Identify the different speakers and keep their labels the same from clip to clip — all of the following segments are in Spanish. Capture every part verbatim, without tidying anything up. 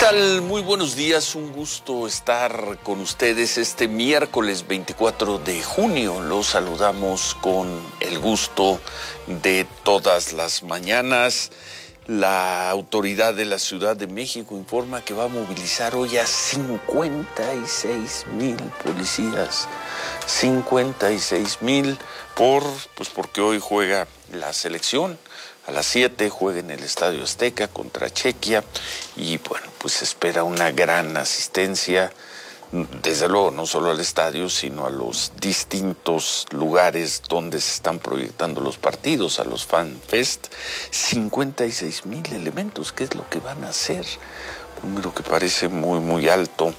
Speaker 1: tal? Muy buenos días, un gusto estar con ustedes este miércoles veinticuatro de junio. Los saludamos con el gusto de todas las mañanas. La autoridad de la Ciudad de México informa que va a movilizar hoy a cincuenta y seis mil policías. cincuenta y seis mil por, pues porque hoy juega la selección. A las siete juega en el Estadio Azteca contra Chequia y bueno, pues se espera una gran asistencia, desde luego no solo al estadio, sino a los distintos lugares donde se están proyectando los partidos, a los Fan Fest. cincuenta y seis mil elementos, ¿qué es lo que van a hacer? Un número que parece muy, muy alto.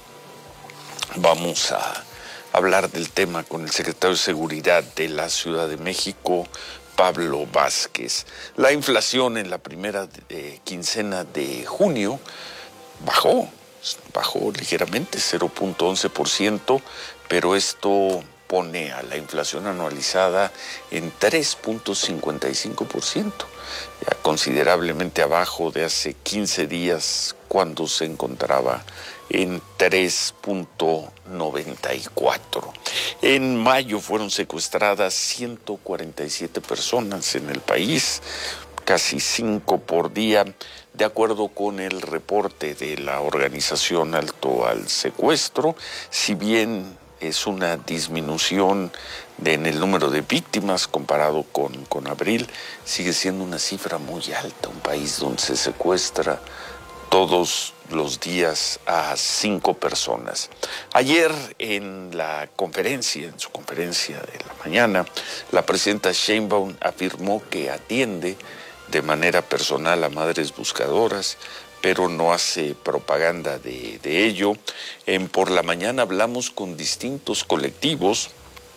Speaker 1: Vamos a hablar del tema con el secretario de Seguridad de la Ciudad de México, Pablo Vázquez. La inflación en la primera eh, quincena de junio bajó, bajó ligeramente, cero punto once por ciento, pero esto pone a la inflación anualizada en tres punto cincuenta y cinco por ciento, ya considerablemente abajo de hace quince días cuando se encontraba en tres punto noventa y cuatro. En mayo fueron secuestradas ciento cuarenta y siete personas en el país, casi cinco por día, de acuerdo con el reporte de la organización Alto al Secuestro. Si bien es una disminución de, en el número de víctimas comparado con, con abril, sigue siendo una cifra muy alta, un país donde se secuestra todos los días a cinco personas. Ayer en la conferencia, en su conferencia de la mañana, la presidenta Sheinbaum afirmó que atiende de manera personal a madres buscadoras, pero no hace propaganda de, de ello. En Por la Mañana hablamos con distintos colectivos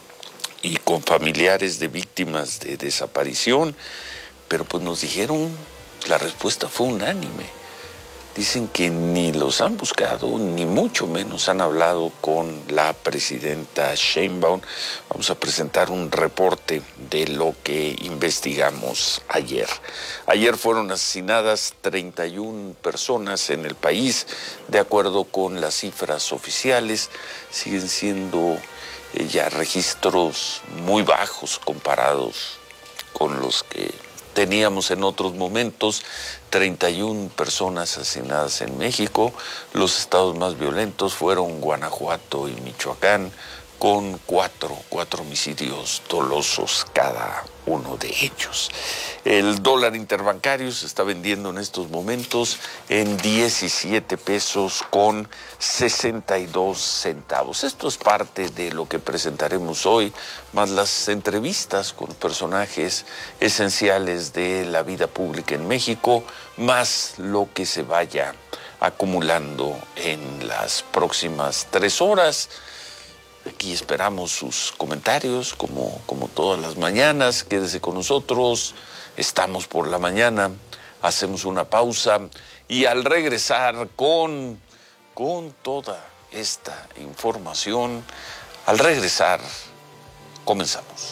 Speaker 1: y con familiares de víctimas de desaparición, pero pues nos dijeron, la respuesta fue unánime. Dicen que ni los han buscado, ni mucho menos han hablado con la presidenta Sheinbaum. Vamos a presentar un reporte de lo que investigamos ayer. Ayer fueron asesinadas treinta y una personas en el país, de acuerdo con las cifras oficiales. Siguen siendo eh, ya registros muy bajos comparados con los que teníamos en otros momentos. Treinta y una personas asesinadas en México. Los estados más violentos fueron Guanajuato y Michoacán, con cuatro, cuatro homicidios dolosos cada uno de ellos. El dólar interbancario se está vendiendo en estos momentos en diecisiete pesos con sesenta y dos centavos. Esto es parte de lo que presentaremos hoy, más las entrevistas con personajes esenciales de la vida pública en México, más lo que se vaya acumulando en las próximas tres horas. Aquí esperamos sus comentarios, como, como todas las mañanas. Quédese con nosotros. Estamos por la mañana. Hacemos una pausa y al regresar con, con toda esta información, al regresar, comenzamos.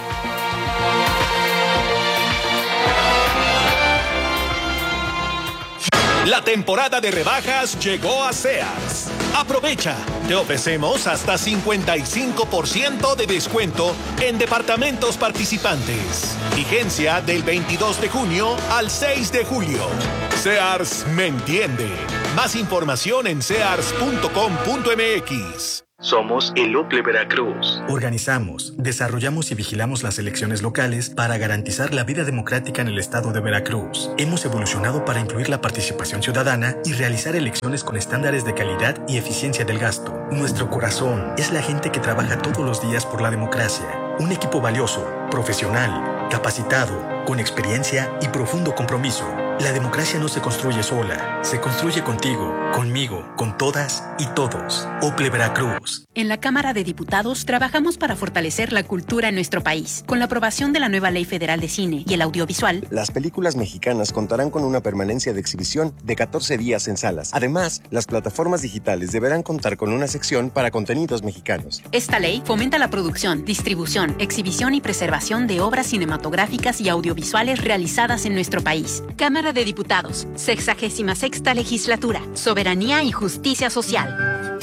Speaker 2: La temporada de rebajas llegó a Sears. Aprovecha, te ofrecemos hasta cincuenta y cinco por ciento de descuento en departamentos participantes. Vigencia del veintidós de junio al seis de julio. Sears me entiende. Más información en sears punto com punto m x.
Speaker 3: Somos el U P L E Veracruz.
Speaker 4: Organizamos, desarrollamos y vigilamos las elecciones locales para garantizar la vida democrática en el estado de Veracruz. Hemos evolucionado para incluir la participación ciudadana y realizar elecciones con estándares de calidad y eficiencia del gasto. Nuestro corazón es la gente que trabaja todos los días por la democracia. Un equipo valioso, profesional, capacitado, con experiencia y profundo compromiso. La democracia no se construye sola, se construye contigo, conmigo, con todas y todos. O P L E Veracruz.
Speaker 5: En la Cámara de Diputados trabajamos para fortalecer la cultura en nuestro país. Con la aprobación de la nueva Ley Federal de Cine y el Audiovisual,
Speaker 6: las películas mexicanas contarán con una permanencia de exhibición de catorce días en salas. Además, las plataformas digitales deberán contar con una sección para contenidos mexicanos.
Speaker 5: Esta ley fomenta la producción, distribución, exhibición y preservación de obras cinematográficas y audiovisuales realizadas en nuestro país. Cámara Cámara de Diputados, sexagésima sexta legislatura, Soberanía y Justicia Social.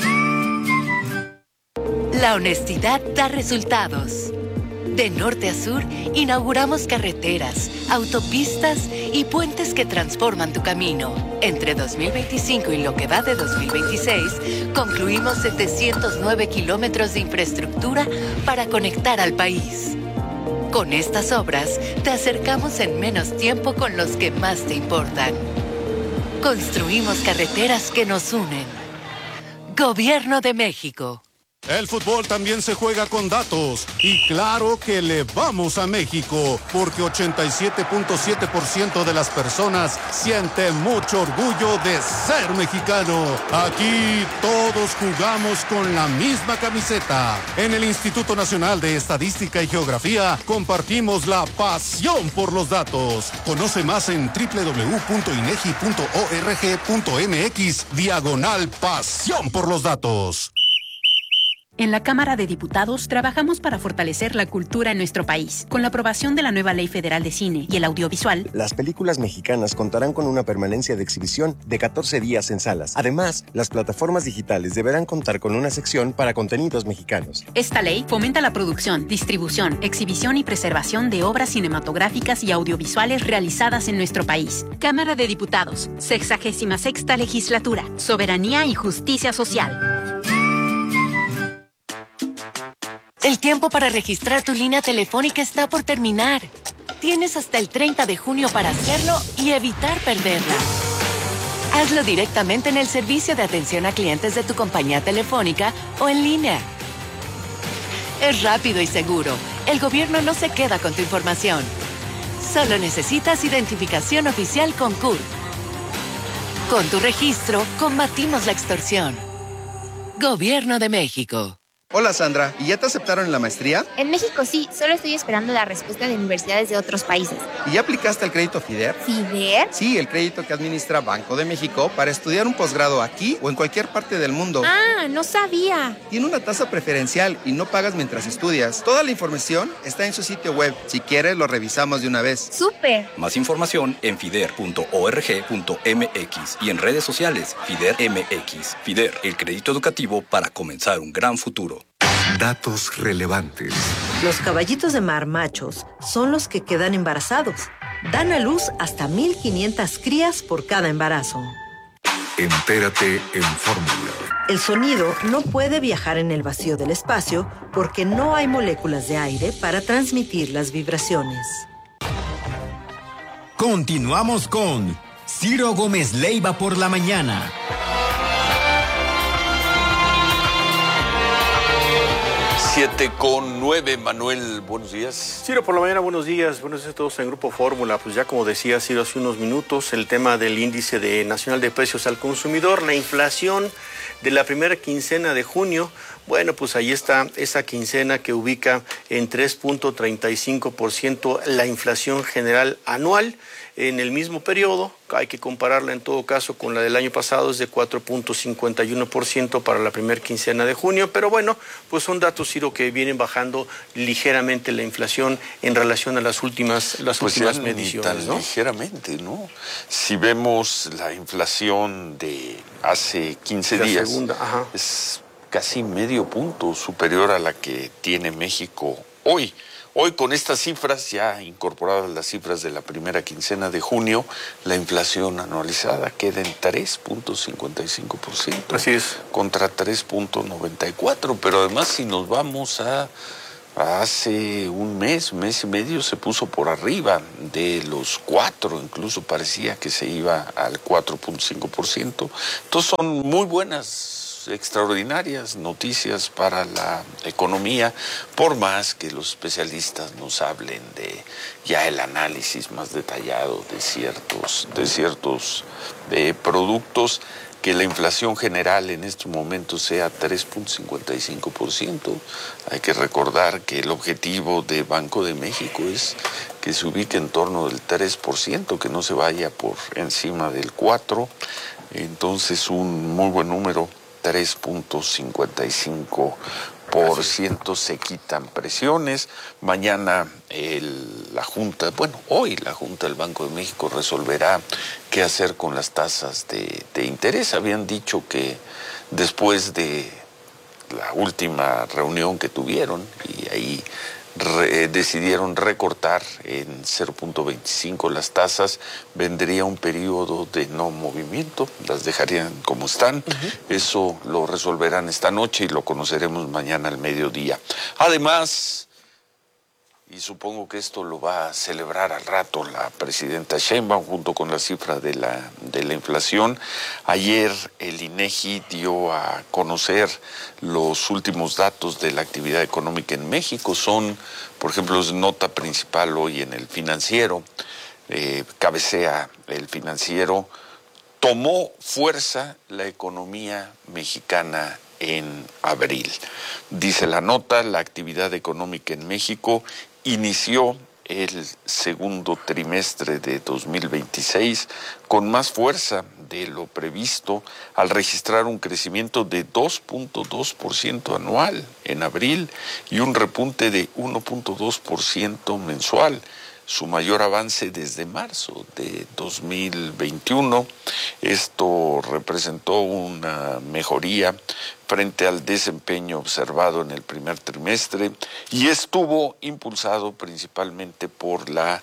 Speaker 7: La honestidad da resultados. De norte a sur, inauguramos carreteras, autopistas y puentes que transforman tu camino. Entre dos mil veinticinco y lo que va de dos mil veintiséis, concluimos setecientos nueve kilómetros de infraestructura para conectar al país. Con estas obras, te acercamos en menos tiempo con los que más te importan. Construimos carreteras que nos unen. Gobierno de México.
Speaker 8: El fútbol también se juega con datos y claro que le vamos a México porque ochenta y siete punto siete por ciento de las personas sienten mucho orgullo de ser mexicano. Aquí todos jugamos con la misma camiseta. En el Instituto Nacional de Estadística y Geografía compartimos la pasión por los datos. Conoce más en doble u doble u doble u punto inegi punto org punto mx diagonal pasión por los datos.
Speaker 5: En la Cámara de Diputados trabajamos para fortalecer la cultura en nuestro país. Con la aprobación de la nueva Ley Federal de Cine y el Audiovisual,
Speaker 6: las películas mexicanas contarán con una permanencia de exhibición de catorce días en salas. Además, las plataformas digitales deberán contar con una sección para contenidos mexicanos.
Speaker 5: Esta ley fomenta la producción, distribución, exhibición y preservación de obras cinematográficas y audiovisuales realizadas en nuestro país. Cámara de Diputados, sexagésima sexta legislatura, Soberanía y Justicia Social.
Speaker 7: El tiempo para registrar tu línea telefónica está por terminar. Tienes hasta el treinta de junio para hacerlo y evitar perderla. Hazlo directamente en el servicio de atención a clientes de tu compañía telefónica o en línea. Es rápido y seguro. El gobierno no se queda con tu información. Solo necesitas identificación oficial con C U R. Con tu registro, combatimos la extorsión. Gobierno de México.
Speaker 9: Hola Sandra, ¿y ya te aceptaron en la maestría?
Speaker 10: En México sí, solo estoy esperando la respuesta de universidades de otros países.
Speaker 9: ¿Y ya aplicaste el crédito FIDER?
Speaker 10: ¿FIDER?
Speaker 9: Sí, el crédito que administra Banco de México para estudiar un posgrado aquí o en cualquier parte del mundo.
Speaker 10: Ah, no sabía.
Speaker 9: Tiene una tasa preferencial y no pagas mientras estudias. Toda la información está en su sitio web. Si quieres, lo revisamos de una vez.
Speaker 10: ¡Súper!
Speaker 11: Más información en fider punto org punto mx y en redes sociales FIDER M X. FIDER, el crédito educativo para comenzar un gran futuro.
Speaker 12: Datos relevantes.
Speaker 13: Los caballitos de mar machos son los que quedan embarazados. Dan a luz hasta mil quinientas crías por cada embarazo.
Speaker 12: Entérate en Fórmula.
Speaker 13: El sonido no puede viajar en el vacío del espacio porque no hay moléculas de aire para transmitir las vibraciones.
Speaker 14: Continuamos con Ciro Gómez Leiva por la mañana.
Speaker 1: Siete con nueve, Manuel, buenos días.
Speaker 15: Ciro, por la mañana, buenos días. Buenos días a todos en Grupo Fórmula. Pues ya como decía Ciro hace unos minutos, el tema del índice de nacional de precios al consumidor, la inflación de la primera quincena de junio. Bueno, pues ahí está esa quincena que ubica en tres punto treinta y cinco por ciento la inflación general anual. En el mismo periodo, hay que compararla en todo caso con la del año pasado, es de cuatro punto cincuenta y uno por ciento para la primera quincena de junio, pero bueno, pues son datos, Ciro, que vienen bajando ligeramente la inflación en relación a las últimas, las
Speaker 1: pues
Speaker 15: últimas
Speaker 1: ya
Speaker 15: mediciones,
Speaker 1: tan
Speaker 15: ¿no?
Speaker 1: Ligeramente, ¿no? Si vemos la inflación de hace quince
Speaker 15: La
Speaker 1: días,
Speaker 15: segunda, ajá.
Speaker 1: es casi medio punto superior a la que tiene México hoy. Hoy con estas cifras, ya incorporadas las cifras de la primera quincena de junio, la inflación anualizada queda en tres punto cincuenta y cinco por ciento.
Speaker 15: Así es.
Speaker 1: Contra tres punto noventa y cuatro, pero además si nos vamos a, a hace un mes, un mes y medio, se puso por arriba de los cuatro, incluso parecía que se iba al cuatro punto cinco por ciento. Entonces son muy buenas, extraordinarias noticias para la economía, por más que los especialistas nos hablen de ya el análisis más detallado de ciertos, de ciertos de productos, que la inflación general en este momento sea tres punto cincuenta y cinco por ciento. Hay que recordar que el objetivo de Banco de México es que se ubique en torno del tres por ciento, que no se vaya por encima del cuatro por ciento. Entonces un muy buen número, tres punto cincuenta y cinco por ciento se quitan presiones. Mañana el, la Junta, bueno, hoy la Junta del Banco de México resolverá qué hacer con las tasas de, de interés. Habían dicho que después de la última reunión que tuvieron, y ahí re, decidieron recortar en cero punto veinticinco las tasas, vendría un periodo de no movimiento, las dejarían como están. Uh-huh. Eso lo resolverán esta noche y lo conoceremos mañana al mediodía. Además, y supongo que esto lo va a celebrar al rato la presidenta Sheinbaum junto con la cifra de la, de la inflación. Ayer el INEGI dio a conocer los últimos datos de la actividad económica en México. Son, por ejemplo, es nota principal hoy en el Financiero, eh, cabecea el Financiero, tomó fuerza la economía mexicana en abril. Dice la nota, la actividad económica en México inició el segundo trimestre de dos mil veintiséis con más fuerza de lo previsto al registrar un crecimiento de dos punto dos por ciento anual en abril y un repunte de uno punto dos por ciento mensual, su mayor avance desde marzo de dos mil veintiuno. Esto representó una mejoría frente al desempeño observado en el primer trimestre y estuvo impulsado principalmente por la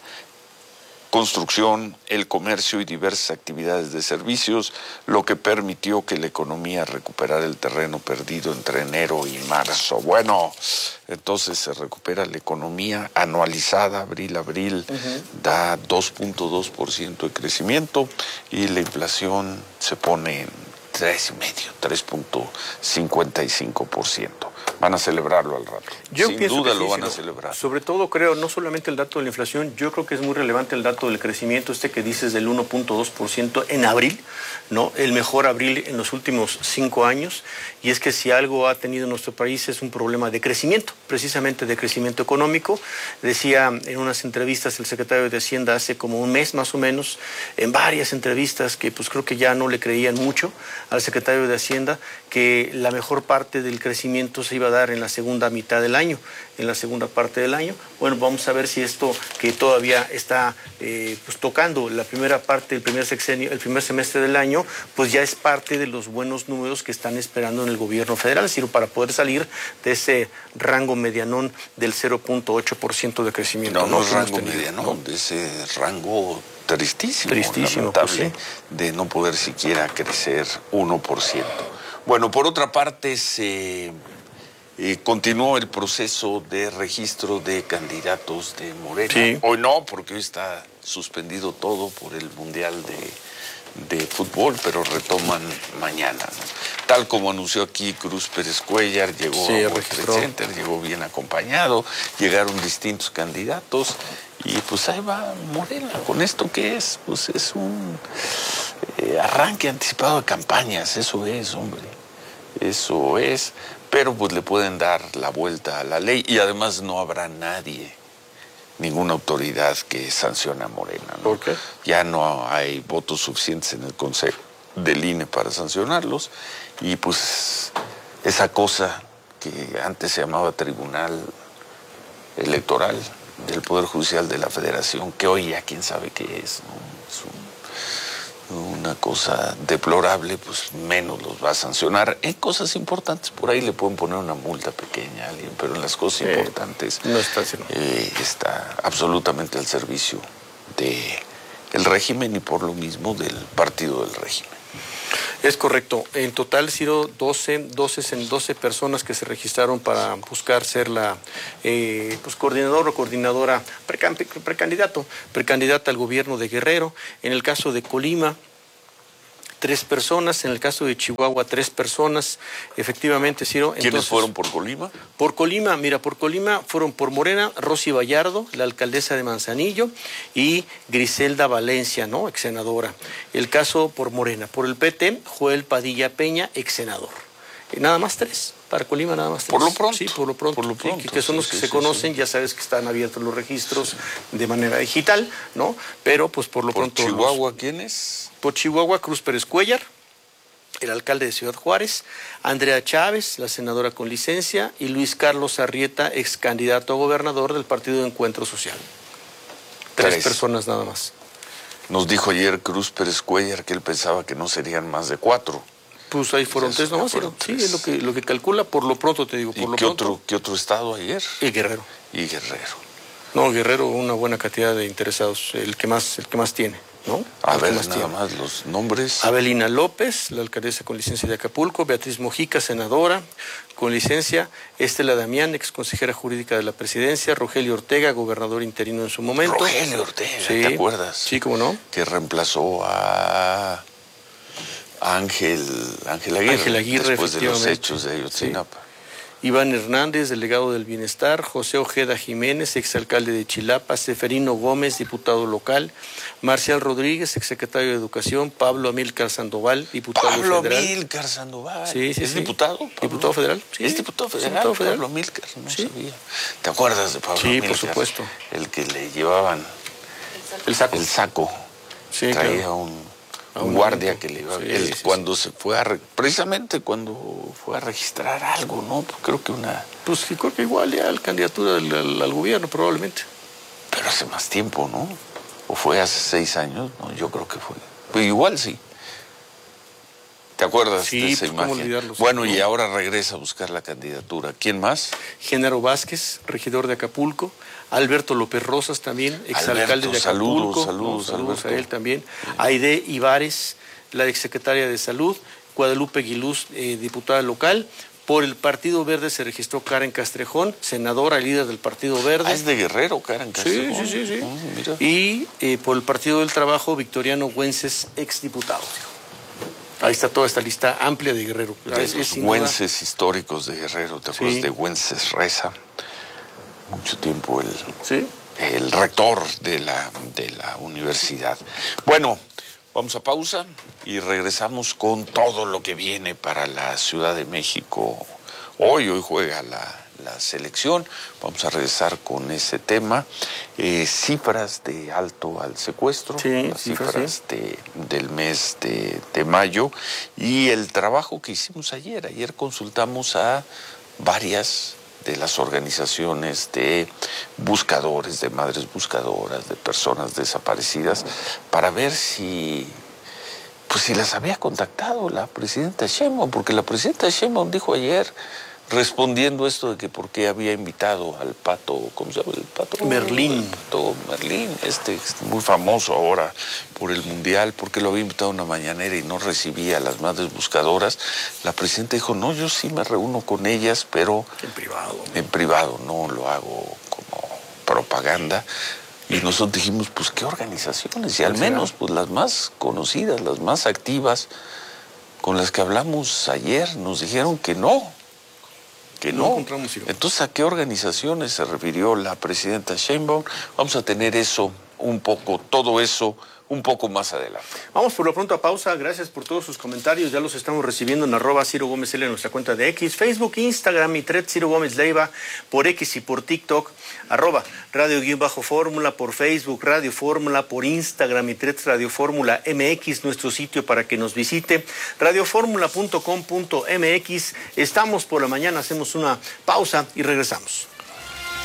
Speaker 1: construcción, el comercio y diversas actividades de servicios, lo que permitió que la economía recuperara el terreno perdido entre enero y marzo. Bueno, entonces se recupera la economía anualizada, abril-abril, uh-huh. da dos punto dos por ciento de crecimiento y la inflación se pone en tres y medio, tres punto cincuenta y cinco por ciento. Van a celebrarlo al rato.
Speaker 15: Yo
Speaker 1: Sin
Speaker 15: pienso
Speaker 1: duda
Speaker 15: que
Speaker 1: lo
Speaker 15: sí,
Speaker 1: van a
Speaker 15: sino,
Speaker 1: celebrar.
Speaker 15: Sobre todo creo, no solamente el dato de la inflación, yo creo que es muy relevante el dato del crecimiento, este que dices del uno punto dos por ciento en abril, ¿no? El mejor abril en los últimos cinco años. Y es que si algo ha tenido nuestro país es un problema de crecimiento, precisamente de crecimiento económico. Decía en unas entrevistas el secretario de Hacienda hace como un mes más o menos, en varias entrevistas que pues creo que ya no le creían mucho al secretario de Hacienda, que la mejor parte del crecimiento se iba a dar en la segunda mitad del año, en la segunda parte del año. Bueno, vamos a ver si esto que todavía está eh, pues tocando la primera parte, el primer sexenio, el primer semestre del año, pues ya es parte de los buenos números que están esperando en el gobierno federal, es decir, para poder salir de ese rango medianón del cero punto ocho por ciento de crecimiento.
Speaker 1: No, no, no es rango medianón, ¿no? De ese rango tristísimo,
Speaker 15: tristísimo lamentable,
Speaker 1: pues, sí. de no poder siquiera crecer uno por ciento. Bueno, por otra parte, se eh, continuó el proceso de registro de candidatos de Morena.
Speaker 15: Sí.
Speaker 1: Hoy no, porque hoy está suspendido todo por el Mundial de, de Fútbol, pero retoman mañana, ¿no? Tal como anunció aquí Cruz Pérez Cuellar, llegó
Speaker 15: sí,
Speaker 1: a World Trade Center, llegó bien acompañado, llegaron distintos candidatos y pues ahí va Morena. ¿Con esto qué es? Pues es un eh, arranque anticipado de campañas, eso es, hombre, eso es, pero pues le pueden dar la vuelta a la ley y además no habrá nadie, ninguna autoridad que sancione a Morena, ¿no?
Speaker 15: ¿Por qué?
Speaker 1: Ya no hay votos suficientes en el Consejo del I N E para sancionarlos y pues esa cosa que antes se llamaba Tribunal Electoral del Poder Judicial de la Federación, que hoy ya quién sabe qué es, ¿no? Es un, una cosa deplorable, pues menos los va a sancionar. En cosas importantes, por ahí le pueden poner una multa pequeña a alguien, pero en las cosas eh, importantes
Speaker 15: no está,
Speaker 1: eh, está absolutamente al servicio del régimen y por lo mismo del partido del régimen.
Speaker 15: Es correcto. En total, Ciro, doce, doce, doce personas que se registraron para buscar ser la eh, pues, coordinador o coordinadora, precandidato, precandidata al gobierno de Guerrero. En el caso de Colima, tres personas. En el caso de Chihuahua, tres personas. Efectivamente, Ciro.
Speaker 1: ¿Quiénes
Speaker 15: entonces,
Speaker 1: fueron por Colima?
Speaker 15: Por Colima, mira, por Colima fueron por Morena, Rosy Vallardo, la alcaldesa de Manzanillo, y Griselda Valencia, ¿no? Ex senadora. El caso por Morena. Por el P T, Joel Padilla Peña, ex senador. Nada más tres. Para Colima nada más tres.
Speaker 1: Por lo pronto.
Speaker 15: Sí, por lo pronto.
Speaker 1: Por lo pronto
Speaker 15: sí, que son los
Speaker 1: sí,
Speaker 15: que
Speaker 1: sí,
Speaker 15: se
Speaker 1: sí,
Speaker 15: conocen,
Speaker 1: sí.
Speaker 15: Ya sabes que están abiertos los registros sí. de manera digital, ¿no? Pero pues por lo
Speaker 1: ¿Por
Speaker 15: pronto...
Speaker 1: Chihuahua
Speaker 15: los...
Speaker 1: quién es?
Speaker 15: Por Chihuahua, Cruz Pérez Cuellar, el alcalde de Ciudad Juárez, Andrea Chávez, la senadora con licencia, y Luis Carlos Arrieta, ex candidato a gobernador del Partido de Encuentro Social. Tres, Tres personas nada más.
Speaker 1: Nos dijo ayer Cruz Pérez Cuellar que él pensaba que no serían más de cuatro.
Speaker 15: Pues ahí fueron tres nomás, fueron sí, tres. Es lo que, lo que calcula, por lo pronto te digo, por
Speaker 1: ¿Y
Speaker 15: lo
Speaker 1: qué
Speaker 15: pronto.
Speaker 1: Otro, qué otro estado ayer?
Speaker 15: Y Guerrero.
Speaker 1: Y Guerrero.
Speaker 15: No, Guerrero, una buena cantidad de interesados, el que más, el que más tiene, ¿no?
Speaker 1: A
Speaker 15: el
Speaker 1: ver,
Speaker 15: que más
Speaker 1: nada
Speaker 15: tiene.
Speaker 1: más los nombres.
Speaker 15: Abelina López, la alcaldesa con licencia de Acapulco, Beatriz Mojica, senadora con licencia, Estela Damián, ex consejera jurídica de la presidencia, Rogelio Ortega, gobernador interino en su momento.
Speaker 1: Rogelio Ortega,
Speaker 15: sí,
Speaker 1: ¿te acuerdas?
Speaker 15: Sí, cómo no.
Speaker 1: Que reemplazó a Ángel, Ángel Aguirre,
Speaker 15: Ángel Aguirre,
Speaker 1: después de los hechos de Ayotzinapa.
Speaker 15: Sí. Iván Hernández, delegado del Bienestar, José Ojeda Jiménez, exalcalde de Chilapa, Seferino Gómez, diputado local, Marcial Rodríguez, exsecretario de Educación, Pablo Amílcar Sandoval, diputado
Speaker 1: Pablo
Speaker 15: federal.
Speaker 1: Pablo Amílcar Sandoval.
Speaker 15: Sí, sí,
Speaker 1: ¿Es
Speaker 15: sí.
Speaker 1: diputado? Pablo?
Speaker 15: ¿Diputado federal?
Speaker 1: Sí. ¿Es diputado federal?
Speaker 15: ¿Es diputado federal?
Speaker 1: Pablo Amílcar, no
Speaker 15: sí.
Speaker 1: sabía. ¿Te acuerdas de Pablo
Speaker 15: sí,
Speaker 1: Amílcar?
Speaker 15: Sí, por supuesto.
Speaker 1: El que le llevaban
Speaker 15: el saco.
Speaker 1: El saco.
Speaker 15: Sí,
Speaker 1: Traía
Speaker 15: claro.
Speaker 1: un... un guardia que le iba
Speaker 15: sí,
Speaker 1: él,
Speaker 15: sí, sí.
Speaker 1: cuando se fue a precisamente cuando fue a registrar algo, ¿no? Pues creo que una
Speaker 15: pues creo que igual ya la candidatura al, al, al gobierno probablemente,
Speaker 1: pero hace más tiempo, ¿no? O fue hace seis años, no, yo creo que fue, pues igual sí. ¿Te acuerdas
Speaker 15: sí,
Speaker 1: de esa
Speaker 15: pues,
Speaker 1: imagen?
Speaker 15: Olvidarlo,
Speaker 1: bueno,
Speaker 15: sí,
Speaker 1: y
Speaker 15: ¿no?
Speaker 1: ahora regresa a buscar la candidatura. ¿Quién más?
Speaker 15: Genaro Vázquez, regidor de Acapulco. Alberto López Rosas también, exalcalde
Speaker 1: Alberto,
Speaker 15: de Acapulco.
Speaker 1: Saludos, saludos,
Speaker 15: no, saludos
Speaker 1: Alberto.
Speaker 15: a él también. Sí. Aide Ibares, la exsecretaria de Salud. Guadalupe Guiluz, eh, diputada local. Por el Partido Verde se registró Karen Castrejón, senadora, líder del Partido Verde.
Speaker 1: Ah, es de Guerrero, Karen Castrejón.
Speaker 15: Sí, sí, sí. sí.
Speaker 1: Oh, mira.
Speaker 15: Y eh, por el Partido del Trabajo, Victoriano Güences, exdiputado. Ahí está toda esta lista amplia de Guerrero.
Speaker 1: De
Speaker 15: es,
Speaker 1: los
Speaker 15: es
Speaker 1: Güences históricos de Guerrero, ¿te acuerdas?
Speaker 15: Sí.
Speaker 1: De Güences Reza. Mucho tiempo el,
Speaker 15: ¿Sí?
Speaker 1: el rector de la, de la universidad. Bueno, vamos a pausa y regresamos con todo lo que viene para la Ciudad de México. Hoy, hoy juega la, la selección. Vamos a regresar con ese tema. Eh, cifras de alto al secuestro,
Speaker 15: sí,
Speaker 1: las
Speaker 15: cifras,
Speaker 1: cifras
Speaker 15: sí.
Speaker 1: de, del mes de, de mayo y el trabajo que hicimos ayer. Ayer consultamos a varias de las organizaciones de buscadores, de madres buscadoras, de personas desaparecidas, para ver si, pues si las había contactado la presidenta Sheinbaum, porque la presidenta Sheinbaum dijo ayer, respondiendo esto de que por qué había invitado al Pato, ¿cómo se llama el Pato?
Speaker 15: Merlín.
Speaker 1: El Pato Merlín, este muy famoso ahora por el Mundial, porque lo había invitado a una mañanera y no recibía a las madres buscadoras. La presidenta dijo, no, yo sí me reúno con ellas, pero
Speaker 15: en privado.
Speaker 1: En privado, no lo hago como propaganda. Y nosotros dijimos, pues, ¿qué organizaciones? Y al menos, pues, las más conocidas, las más activas, con las que hablamos ayer, nos dijeron que no. Que no.
Speaker 15: no
Speaker 1: Entonces, ¿a qué organizaciones se refirió la presidenta Sheinbaum? Vamos a tener eso un poco, todo eso un poco más adelante.
Speaker 15: Vamos por lo pronto a pausa. Gracias por todos sus comentarios. Ya los estamos recibiendo en arroba Ciro Gómez L en nuestra cuenta de X, Facebook, Instagram y Thread Ciro Gómez Leiva por X y por TikTok. Arroba Radio-Fórmula por Facebook, Radio Fórmula por Instagram y Thread Radio Fórmula M X, nuestro sitio para que nos visite. radioformula punto com punto m x. Estamos por la mañana, hacemos una pausa y regresamos.